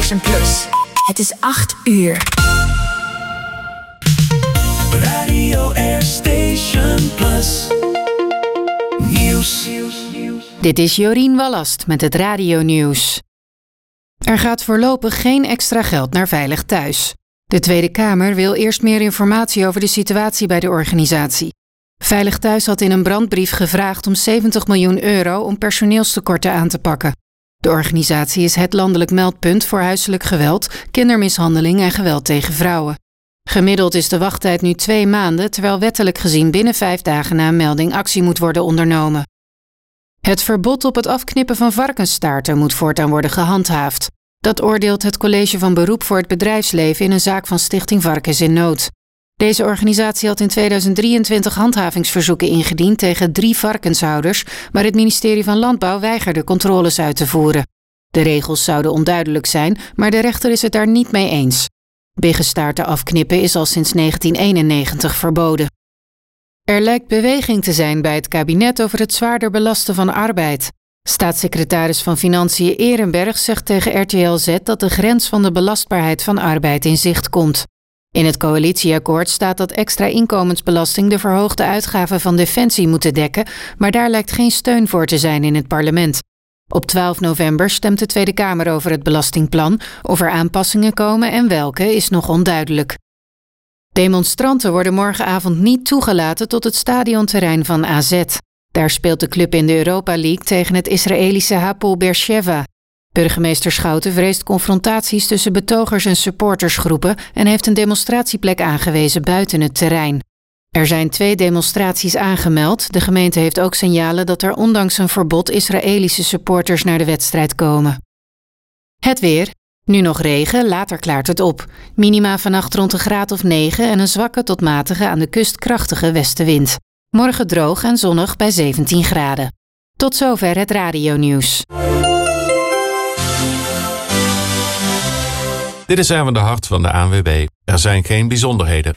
Station Plus. Het is 8 uur. Radio Air Station Plus. Nieuws. Dit is Jorien Wallast met het radionieuws. Er gaat voorlopig geen extra geld naar Veilig Thuis. De Tweede Kamer wil eerst meer informatie over de situatie bij de organisatie. Veilig Thuis had in een brandbrief gevraagd om €70 miljoen om personeelstekorten aan te pakken. De organisatie is het landelijk meldpunt voor huiselijk geweld, kindermishandeling en geweld tegen vrouwen. Gemiddeld is de wachttijd nu 2 maanden, terwijl wettelijk gezien binnen 5 dagen na een melding actie moet worden ondernomen. Het verbod op het afknippen van varkensstaarten moet voortaan worden gehandhaafd. Dat oordeelt het College van Beroep voor het Bedrijfsleven in een zaak van Stichting Varkens in Nood. Deze organisatie had in 2023 handhavingsverzoeken ingediend tegen 3 varkenshouders, maar het ministerie van Landbouw weigerde controles uit te voeren. De regels zouden onduidelijk zijn, maar de rechter is het daar niet mee eens. Biggenstaarten afknippen is al sinds 1991 verboden. Er lijkt beweging te zijn bij het kabinet over het zwaarder belasten van arbeid. Staatssecretaris van Financiën Ehrenberg zegt tegen RTL Z dat de grens van de belastbaarheid van arbeid in zicht komt. In het coalitieakkoord staat dat extra inkomensbelasting de verhoogde uitgaven van Defensie moeten dekken, maar daar lijkt geen steun voor te zijn in het parlement. Op 12 november stemt de Tweede Kamer over het belastingplan. Of er aanpassingen komen en welke is nog onduidelijk. Demonstranten worden morgenavond niet toegelaten tot het stadionterrein van AZ. Daar speelt de club in de Europa League tegen het Israëlische Hapoel Beersheva. Burgemeester Schouten vreest confrontaties tussen betogers en supportersgroepen en heeft een demonstratieplek aangewezen buiten het terrein. Er zijn 2 demonstraties aangemeld. De gemeente heeft ook signalen dat er ondanks een verbod Israëlische supporters naar de wedstrijd komen. Het weer. Nu nog regen, later klaart het op. Minima vannacht rond een graad of 9 en een zwakke tot matige aan de kust krachtige westenwind. Morgen droog en zonnig bij 17 graden. Tot zover het radionieuws. Dit is Erwin de Hart van de ANWB. Er zijn geen bijzonderheden.